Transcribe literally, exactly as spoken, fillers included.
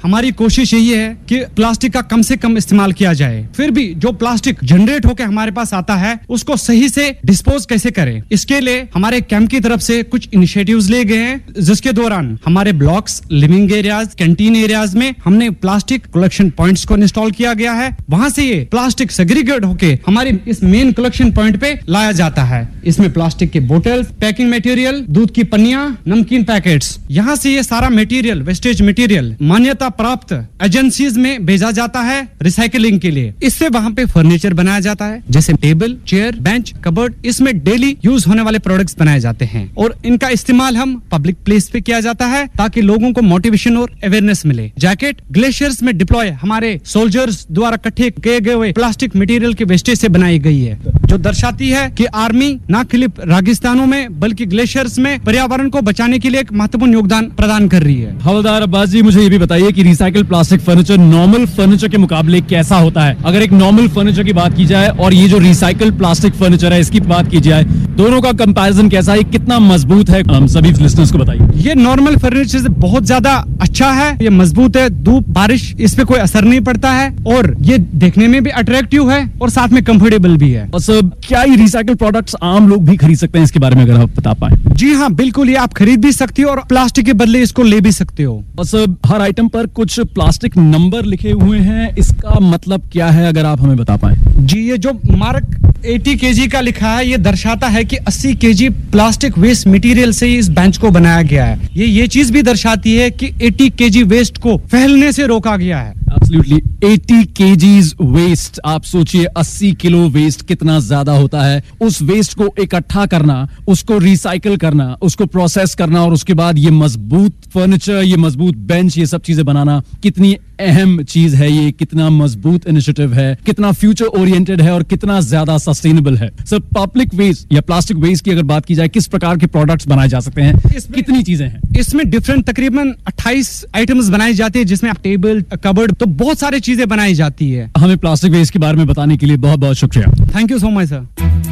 हमारी कोशिश यही है कि प्लास्टिक का कम से कम इस्तेमाल किया जाए। फिर भी जो प्लास्टिक जनरेट होकर हमारे पास आता है उसको सही से डिस्पोज कैसे करें, इसके लिए हमारे कैंप की तरफ से कुछ इनिशिएटिव्स लिए गए हैं, जिसके दौरान हमारे blocks, living areas, canteen areas में हमने प्लास्टिक कलेक्शन पॉइंट्स को इंस्टॉल किया गया है। वहां से ये प्लास्टिक सेग्रीगेट होके हमारे इस मेन कलेक्शन पॉइंट पे लाया जाता है। इसमें प्लास्टिक के बोतल्स, पैकिंग मटेरियल, दूध की पन्नियां, नमकीन पैकेट्स, यहाँ से ये सारा मटेरियल, वेस्टेज मटेरियल मान्यता प्राप्त एजेंसीज में भेजा जाता है रिसाइकलिंग के लिए। इससे वहाँ पे फर्नीचर बनाया जाता है, जैसे टेबल, चेयर, बेंच, कबर्ड। इसमें डेली यूज होने वाले प्रोडक्ट्स बनाए जाते हैं और इनका इस्तेमाल हम पब्लिक प्लेस पे किया जाता है ताकि लोगों को मोटिवेशन और अवेयरनेस मिले। जैकेट ग्लेशियर्स में डिप्लॉय हमारे सोल्जर्स द्वारा इकट्ठे किए गए हुए प्लास्टिक मटेरियल के वेस्टेज से बनाई गई है, जो दर्शाती है कि आर्मी न केवल रेगिस्तानों में बल्कि ग्लेशियर्स में पर्यावरण को बचाने के लिए एक महत्वपूर्ण योगदान प्रदान कर रही है। हवलदार अब्बास जी, मुझे ये भी बताइए कि recycle plastic furniture normal furniture के मुकाबले कैसा होता है? अगर एक नॉर्मल फर्नीचर की बात की जाए और ये जो रिसाइकल प्लास्टिक फर्नीचर है इसकी बात की जाए, दोनों का कंपैरिजन कैसा है, कितना मजबूत है? हम सभी लिसनर्स को बताइए। ये नॉर्मल फर्नीचर से बहुत ज्यादा अच्छा है, ये मजबूत है, धूप बारिश इस पे कोई असर नहीं पड़ता है और ये देखने में भी अट्रैक्टिव है और साथ में कंफर्टेबल भी है। और सर, क्या ये रिसाइकल प्रोडक्ट्स आम लोग भी खरीद सकते हैं? इसके बारे में अगर आप बता पाए। जी हाँ, बिल्कुल, ये आप खरीद भी सकते हो और प्लास्टिक के बदले इसको ले भी सकते हो। और सर, हर आइटम पर कुछ प्लास्टिक नंबर लिखे हुए हैं, इसका मतलब क्या है अगर आप हमें बता पाए? जी, ये जो मार्क अस्सी केजी का लिखा है ये दर्शाता है कि अस्सी केजी प्लास्टिक वेस्ट मटेरियल से इस बेंच को बनाया गया है। ये ये चीज भी दर्शाती है कि अस्सी केजी वेस्ट को फैलने से रोका गया है। Absolutely, अस्सी केजीज वेस्ट। आप सोचिए अस्सी किलो वेस्ट कितना ज्यादा होता है। उस वेस्ट को इकट्ठा करना, उसको रिसाइकल करना, उसको प्रोसेस करना और उसके बाद ये मजबूत फर्नीचर, ये मजबूत बेंच, ये सब चीजें बनाना कितनी अहम चीज है, ये कितना मजबूत इनिशिएटिव है, कितना फ्यूचर ओरिएंटेड है और कितना ज्यादा सस्टेनेबल है। सर, पब्लिक वेस्ट या प्लास्टिक वेस्ट की अगर बात की जाए, किस प्रकार के प्रोडक्ट्स बनाए जा सकते हैं? कितनी चीजें हैं इसमें? डिफरेंट तकरीबन अट्ठाईस आइटम्स बनाई जाती है, जिसमें टेबल, कबर्ड, तो बहुत सारी चीजें बनाई जाती है। हमें प्लास्टिक वेस्ट के बारे में बताने के लिए बहुत बहुत शुक्रिया। Thank you so much sir.